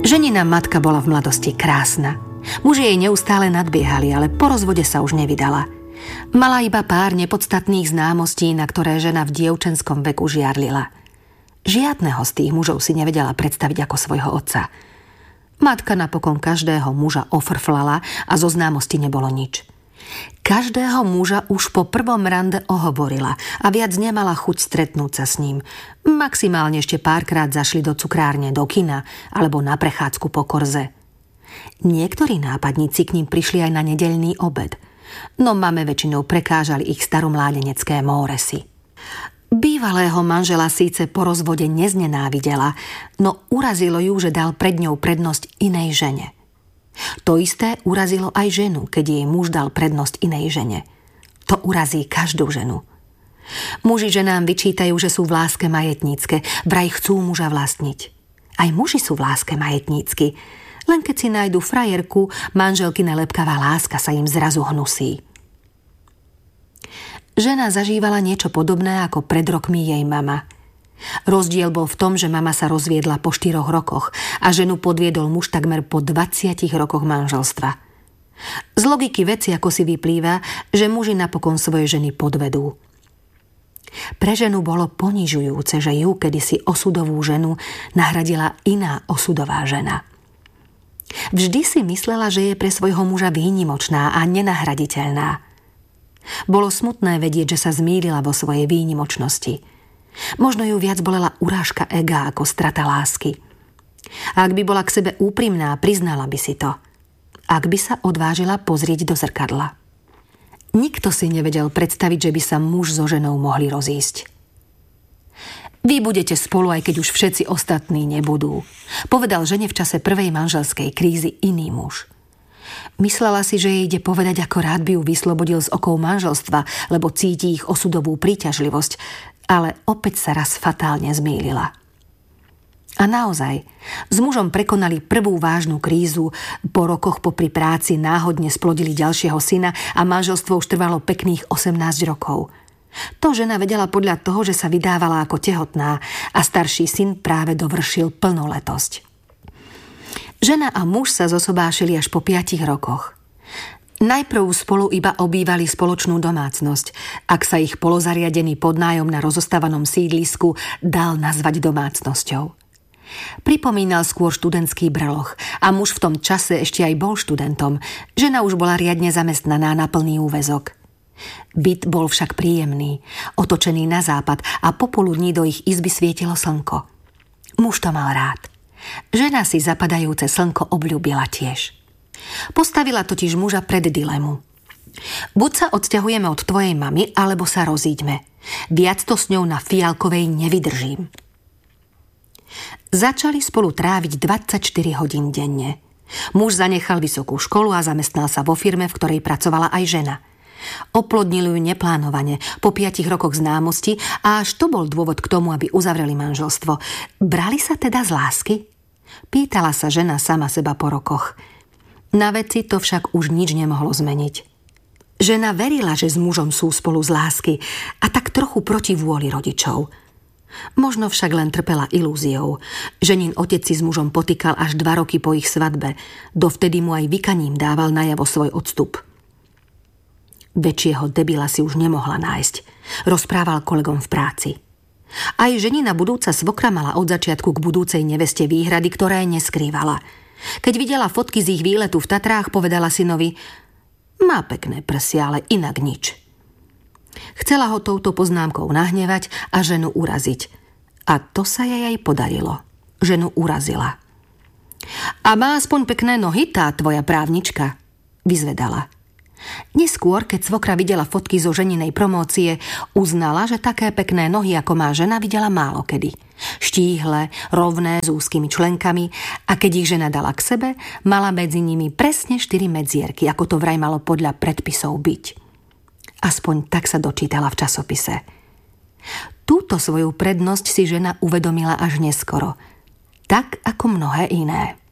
Ženina matka bola v mladosti krásna. Muži jej neustále nadbiehali, ale po rozvode sa už nevydala. Mala iba pár nepodstatných známostí, na ktoré žena v dievčenskom veku žiarlila. Žiadneho z tých mužov si nevedela predstaviť ako svojho otca. Matka napokon každého muža ofrflala a zo známosti nebolo nič. Každého muža už po prvom rande ohovorila a viac nemala chuť stretnúť sa s ním. Maximálne ešte párkrát zašli do cukrárne, do kina alebo na prechádzku po Korze. Niektorí nápadníci k ním prišli aj na nedeľný obed, no mame väčšinou prekážali ich staromládenecké móresy. Bývalého manžela síce po rozvode neznenávidela, no urazilo ju, že dal pred ňou prednosť inej žene. To isté urazilo aj ženu, keď jej muž dal prednosť inej žene. To urazí každú ženu. Muži ženám vyčítajú, že sú v láske majetnícke, vraj chcú muža vlastniť. Aj muži sú v láske majetnícky, len keď si nájdu frajerku, manželkina lepkavá láska sa im zrazu hnusí. Žena zažívala niečo podobné ako pred rokmi jej mama. Rozdiel bol v tom, že mama sa rozviedla po 4 rokoch a ženu podviedol muž takmer po 20 rokoch manželstva. Z logiky veci ako si vyplýva, že muži napokon svoje ženy podvedú. Pre ženu bolo ponižujúce, že ju kedysi osudovú ženu nahradila iná osudová žena. Vždy si myslela, že je pre svojho muža výnimočná a nenahraditeľná. Bolo smutné vedieť, že sa zmýlila vo svojej výnimočnosti. Možno ju viac bolela urážka ega ako strata lásky. A ak by bola k sebe úprimná, priznala by si to. Ak by sa odvážila pozrieť do zrkadla. Nikto si nevedel predstaviť, že by sa muž so ženou mohli rozísť. Vy budete spolu, aj keď už všetci ostatní nebudú, povedal žene v čase prvej manželskej krízy iný muž. Myslela si, že jej ide povedať, ako rád by ju vyslobodil z okov manželstva, lebo cíti ich osudovú príťažlivosť, ale opäť sa raz fatálne zmýlila. A naozaj, s mužom prekonali prvú vážnu krízu, po rokoch popri práci náhodne splodili ďalšieho syna a manželstvo už trvalo pekných 18 rokov. To žena vedela podľa toho, že sa vydávala ako tehotná a starší syn práve dovršil plnoletosť. Žena a muž sa zosobášili až po 5 rokoch. Najprv spolu iba obývali spoločnú domácnosť, ak sa ich polozariadený podnájom na rozostávanom sídlisku dal nazvať domácnosťou. Pripomínal skôr študentský brloch a muž v tom čase ešte aj bol študentom, žena už bola riadne zamestnaná na plný úväzok. Byt bol však príjemný, otočený na západ a popoludní do ich izby svietilo slnko. Muž to mal rád. Žena si zapadajúce slnko obľúbila tiež. Postavila totiž muža pred dilemu. Buď sa odsťahujeme od tvojej mamy, alebo sa rozíďme. Viac to s ňou na Fialkovej nevydržím. Začali spolu tráviť 24 hodín denne. Muž zanechal vysokú školu a zamestnal sa vo firme, v ktorej pracovala aj žena. Oplodnili ju neplánovane, po 5 rokoch známosti a až to bol dôvod k tomu, aby uzavreli manželstvo. Brali sa teda z lásky? Pýtala sa žena sama seba po rokoch. Na veci to však už nič nemohlo zmeniť. Žena verila, že s mužom sú spolu z lásky a tak trochu proti vôli rodičov. Možno však len trpela ilúziou. Ženin otec si s mužom potýkal až 2 roky po ich svadbe. Dovtedy mu aj vykaním dával najavo svoj odstup. Väčšieho debila si už nemohla nájsť. Rozprával kolegom v práci. Aj ženina budúca svokra mala od začiatku k budúcej neveste výhrady, ktoré neskrývala. Keď videla fotky z ich výletu v Tatrách, povedala synovi: má pekné prsia, ale inak nič. Chcela ho touto poznámkou nahnevať a ženu uraziť. A to sa jej aj podarilo. Ženu urazila. A má aspoň pekné nohy tá tvoja právnička? Vyzvedala. Neskôr, keď svokra videla fotky zo ženinej promócie, uznala, že také pekné nohy, ako má žena, videla málo kedy. Štíhle, rovné, s úzkymi členkami a keď ich žena dala k sebe, mala medzi nimi presne 4 medzierky, ako to vraj malo podľa predpisov byť. Aspoň tak sa dočítala v časopise. Túto svoju prednosť si žena uvedomila až neskoro, tak ako mnohé iné.